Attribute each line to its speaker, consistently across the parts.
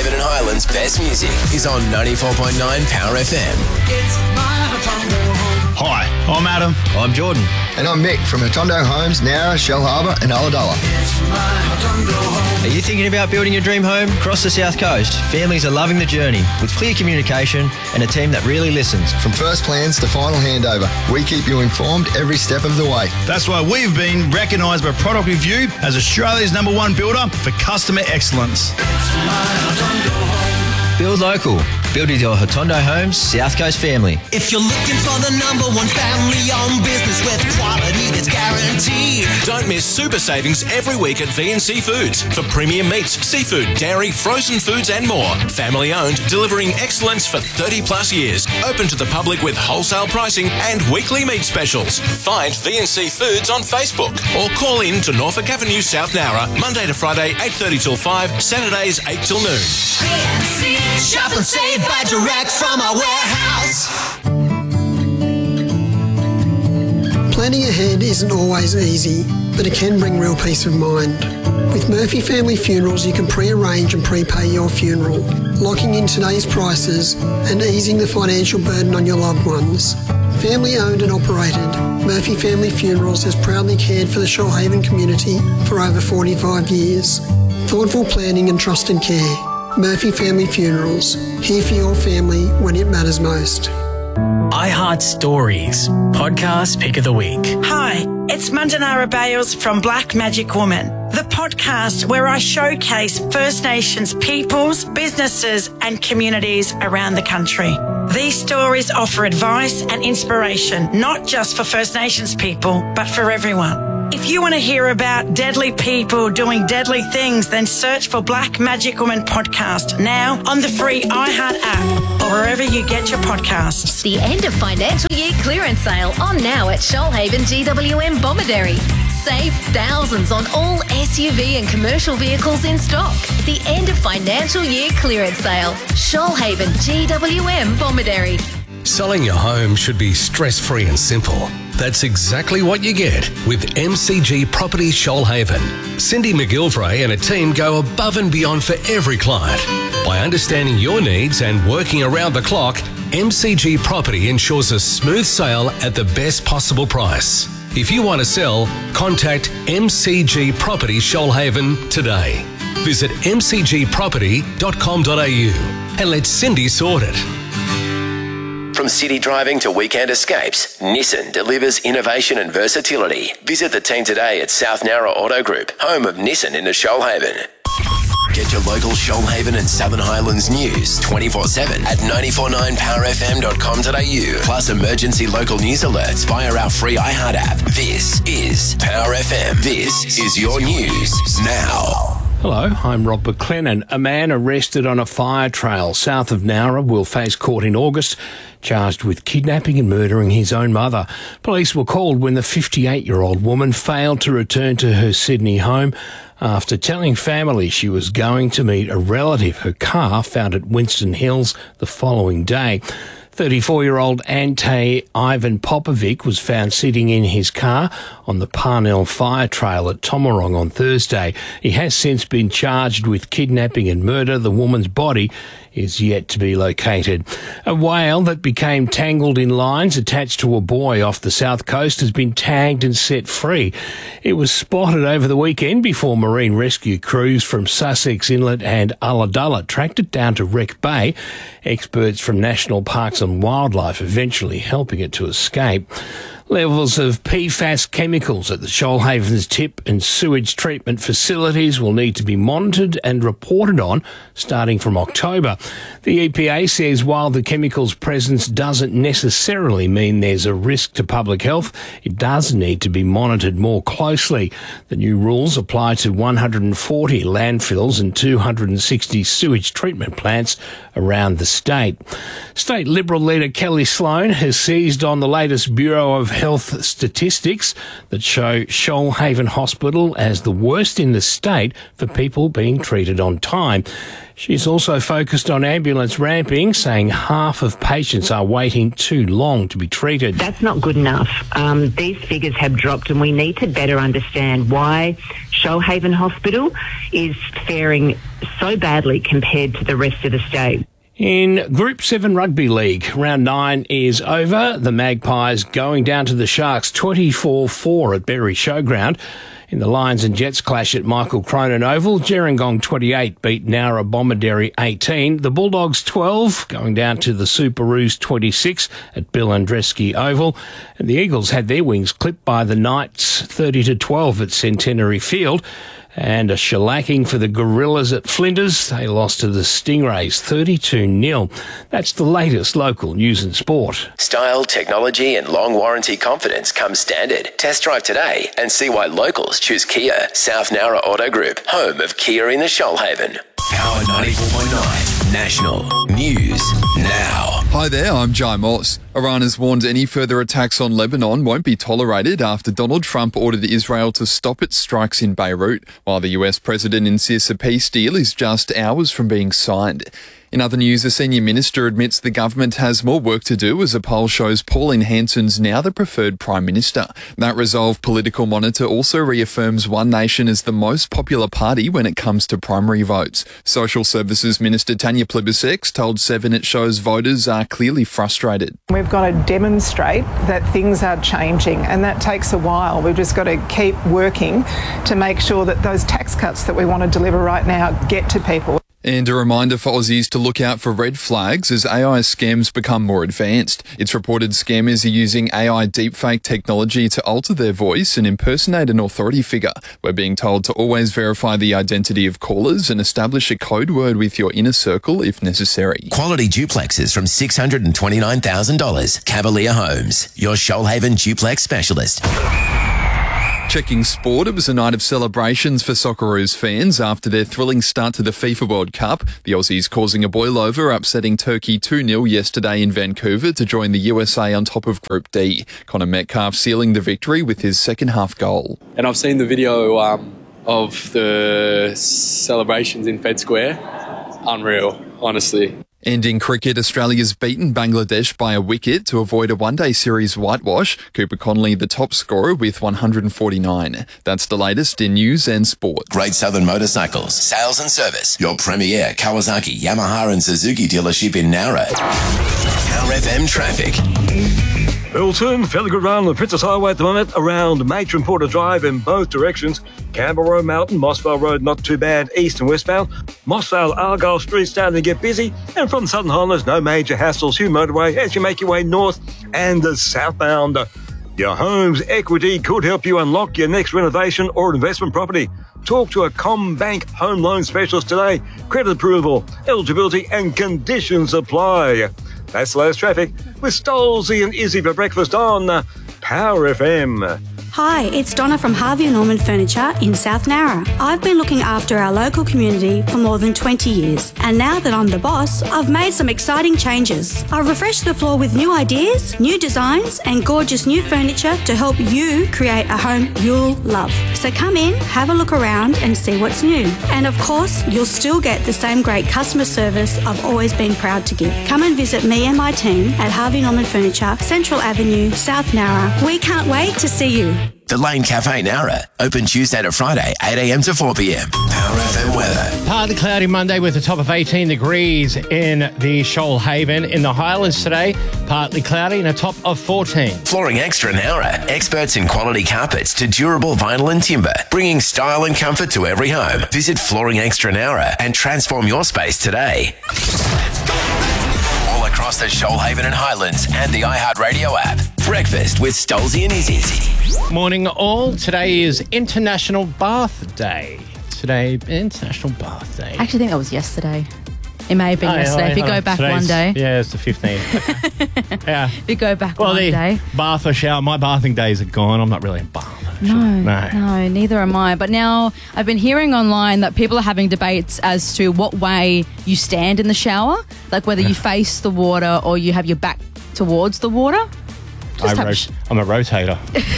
Speaker 1: Shoalhaven and Highlands' best music is on 94.9 Power FM.
Speaker 2: It's my Hotondo home.
Speaker 3: Hi, I'm Adam.
Speaker 4: I'm Jordan.
Speaker 5: And I'm Mick from Hotondo Homes, Nowra, Shellharbour and Ulladulla.
Speaker 2: It's my Hotondo home.
Speaker 4: Are you thinking about building your dream home across the South Coast? Families are loving the journey with clear communication and a team that really listens.
Speaker 5: From first plans to final handover, we keep you informed every step of the way.
Speaker 3: That's why we've been recognised by Product Review as Australia's #1 builder for customer excellence.
Speaker 2: It's my Hotondo home.
Speaker 4: Build local. Build with your Hotondo Homes South Coast family.
Speaker 6: If you're looking for the #1 family-owned business with quality that's guaranteed.
Speaker 7: Don't miss super savings every week at VNC Foods for premium meats, seafood, dairy, frozen foods and more. Family owned, delivering excellence for 30 plus years. Open to the public with wholesale pricing and weekly meat specials. Find VNC Foods on Facebook or call in to Norfolk Avenue, South Nowra, Monday to Friday 8:30 till 5, Saturdays 8 till noon.
Speaker 6: VNC, shop and save by direct from our warehouse.
Speaker 8: Planning ahead isn't always easy, but it can bring real peace of mind. With Murphy Family Funerals, you can pre-arrange and prepay your funeral, locking in today's prices and easing the financial burden on your loved ones. Family owned and operated, Murphy Family Funerals has proudly cared for the Shoalhaven community for over 45 years. Thoughtful planning and trusted care. Murphy Family Funerals, here for your family when it matters most.
Speaker 9: iHeart Stories, podcast pick of the week.
Speaker 10: Hi, it's Mandanara Bales from Black Magic Woman, the podcast where I showcase First Nations peoples, businesses and communities around the country. These stories offer advice and inspiration, not just for First Nations people, but for everyone. If you want to hear about deadly people doing deadly things, then search for Black Magic Woman podcast now on the free iHeart app or wherever you get your podcasts.
Speaker 11: The end of financial year clearance sale on now at Shoalhaven GWM Bomaderry. Save thousands on all SUV and commercial vehicles in stock. The end of financial year clearance sale. Shoalhaven GWM Bomaderry.
Speaker 12: Selling your home should be stress-free and simple. That's exactly what you get with MCG Property Shoalhaven. Cindy McGilvray and a team go above and beyond for every client. By understanding your needs and working around the clock, MCG Property ensures a smooth sale at the best possible price. If you want to sell, contact MCG Property Shoalhaven today. Visit mcgproperty.com.au and let Cindy sort it.
Speaker 1: From city driving to weekend escapes, Nissan delivers innovation and versatility. Visit the team today at South Nowra Auto Group, home of Nissan in Shoalhaven. Get your local Shoalhaven and Southern Highlands news 24/7 at 949powerfm.com.au. Plus emergency local news alerts via our free iHeart app. This is Power FM. This is your news now.
Speaker 13: Hello, I'm Rob McLennan. A man arrested on a fire trail south of Nowra will face court in August, charged with kidnapping and murdering his own mother. Police were called when the 58-year-old woman failed to return to her Sydney home after telling family she was going to meet a relative. Her car found at Winston Hills the following day. 34-year-old Ante Ivan Popovic was found sitting in his car on the Parnell Fire Trail at Tomarong on Thursday. He has since been charged with kidnapping and murder. The woman's body is yet to be located. A whale that became tangled in lines attached to a buoy off the south coast has been tagged and set free. It was spotted over the weekend before marine rescue crews from Sussex Inlet and Ulladulla tracked it down to Wreck Bay. Experts from National Parks and Wildlife eventually helping it to escape. Levels of PFAS chemicals at the Shoalhaven's tip and sewage treatment facilities will need to be monitored and reported on starting from October. The EPA says while the chemicals' presence doesn't necessarily mean there's a risk to public health, it does need to be monitored more closely. The new rules apply to 140 landfills and 260 sewage treatment plants around the state. State Liberal leader Kelly Sloan has seized on the latest Bureau of health statistics that show Shoalhaven Hospital as the worst in the state for people being treated on time. She's also focused on ambulance ramping, saying half of patients are waiting too long to be treated.
Speaker 14: That's not good enough. These figures have dropped, and we need to better understand why Shoalhaven Hospital is faring so badly compared to the rest of the state.
Speaker 13: In Group 7 Rugby League, Round 9 is over. The Magpies going down to the Sharks 24-4 at Berry Showground. In the Lions and Jets clash at Michael Cronin Oval, Gerringong 28 beat Nowra Bomaderry 18. The Bulldogs 12 going down to the Superoos 26 at Bill Andreski Oval. And the Eagles had their wings clipped by the Knights 30-12 at Centenary Field. And a shellacking for the Gorillas at Flinders. They lost to the Stingrays 32-0. That's the latest local news and sport.
Speaker 1: Style, technology and long warranty confidence come standard. Test drive today and see why locals choose Kia. South Nowra Auto Group, home of Kia in the Shoalhaven. Power 94.9 National News Now.
Speaker 15: Hi there, I'm Jai Moss. Iran has warned any further attacks on Lebanon won't be tolerated after Donald Trump ordered Israel to stop its strikes in Beirut, while the US president insists a peace deal is just hours from being signed. In other news, a senior minister admits the government has more work to do as a poll shows Pauline Hanson's now the preferred Prime Minister. That Resolve political monitor also reaffirms One Nation as the most popular party when it comes to primary votes. Social Services Minister Tanya Plibersek told Seven it shows voters are clearly frustrated.
Speaker 16: We've got to demonstrate that things are changing, and that takes a while. We've just got to keep working to make sure that those tax cuts that we want to deliver right now get to people.
Speaker 15: And a reminder for Aussies to look out for red flags as AI scams become more advanced. It's reported scammers are using AI deepfake technology to alter their voice and impersonate an authority figure. We're being told to always verify the identity of callers and establish a code word with your inner circle if necessary.
Speaker 1: Quality duplexes from $629,000. Cavalier Homes, your Shoalhaven duplex specialist.
Speaker 15: Checking sport, it was a night of celebrations for Socceroos fans after their thrilling start to the FIFA World Cup. The Aussies causing a boil-over, upsetting Turkey 2-0 yesterday in Vancouver to join the USA on top of Group D. Connor Metcalf sealing the victory with his second-half goal.
Speaker 17: And I've seen the video of the celebrations in Fed Square. Unreal, honestly.
Speaker 15: And in cricket, Australia's beaten Bangladesh by a wicket to avoid a one-day series whitewash. Cooper Connolly, the top scorer with 149. That's the latest in news and sport.
Speaker 1: Great Southern Motorcycles, sales and service. Your premier Kawasaki, Yamaha and Suzuki dealership in Nowra. Power FM traffic.
Speaker 18: Milton, fairly good run on the Princess Highway at the moment around Matron Porter Drive in both directions. Campbell Road, Mountain, Mossvale Road, not too bad, east and westbound. Mossvale, Argyle Street starting to get busy. And from the Southern Highlands, no major hassles. Hugh Motorway as you make your way north and southbound. Your home's equity could help you unlock your next renovation or investment property. Talk to a CommBank home loan specialist today. Credit approval, eligibility and conditions apply. That's the latest traffic with Stolzy and Izzy for breakfast on Power FM.
Speaker 19: Hi, it's Donna from Harvey Norman Furniture in South Nowra. I've been looking after our local community for more than 20 years, and now that I'm the boss, I've made some exciting changes. I've refreshed the floor with new ideas, new designs, and gorgeous new furniture to help you create a home you'll love. So come in, have a look around, and see what's new. And of course, you'll still get the same great customer service I've always been proud to give. Come and visit me and my team at Harvey Norman Furniture, Central Avenue, South Nowra. We can't wait to see you.
Speaker 1: The Lane Cafe Nowra, open Tuesday to Friday, 8 a.m. to 4 p.m. Power FM weather.
Speaker 20: Partly cloudy Monday with a top of 18 degrees in the Shoalhaven. In the Highlands today, partly cloudy and a top of 14.
Speaker 1: Flooring Extra Nowra, experts in quality carpets to durable vinyl and timber, bringing style and comfort to every home. Visit Flooring Extra Nowra and transform your space today. All across the Shoalhaven and Highlands and the iHeartRadio app. Breakfast with Stolzy and Izzy.
Speaker 20: Morning all. Today is International Bath Day. International Bath Day.
Speaker 21: I actually think that was yesterday. It may have been yesterday. If you go back one day.
Speaker 20: Yeah, it's the 15th. Yeah.
Speaker 21: If you go back one day.
Speaker 20: Bath or shower. My bathing days are gone. I'm not really a bath.
Speaker 21: No, neither am I. But now I've been hearing online that people are having debates as to what way you stand in the shower, like whether you face the water or you have your back towards the water.
Speaker 20: I'm a rotator.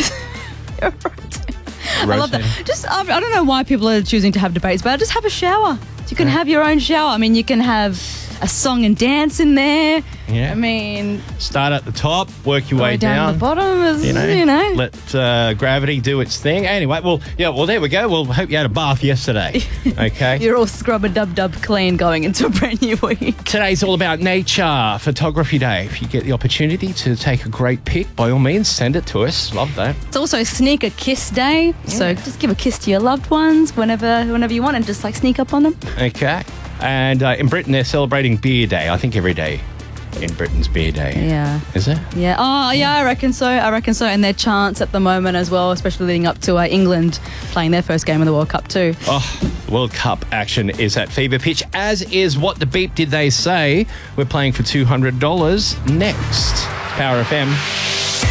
Speaker 21: I love that. I don't know why people are choosing to have debates, but just have a shower. You can have your own shower. I mean, you can have a song and dance in there.
Speaker 20: Yeah.
Speaker 21: I mean,
Speaker 20: start at the top, work your way
Speaker 21: down the bottom. Is, you know.
Speaker 20: Let gravity do its thing. Anyway, well, there we go. We'll hope you had a bath yesterday. Okay.
Speaker 21: You're all scrub-a-dub-dub clean going into a brand new week.
Speaker 20: Today's all about nature, photography day. If you get the opportunity to take a great pic, by all means, send it to us. Love that.
Speaker 21: It's also Sneak a Kiss Day. Yeah. So just give a kiss to your loved ones whenever you want and just sneak up on them.
Speaker 20: Okay. And in Britain, they're celebrating Beer Day. I think every day in Britain's Beer Day.
Speaker 21: Yeah.
Speaker 20: Is it?
Speaker 21: Yeah. Oh, yeah, I reckon so. And their chants at the moment as well, especially leading up to England playing their first game of the World Cup too.
Speaker 20: Oh, World Cup action is at fever pitch, as is What the Beep Did They Say? We're playing for $200 next. Power FM.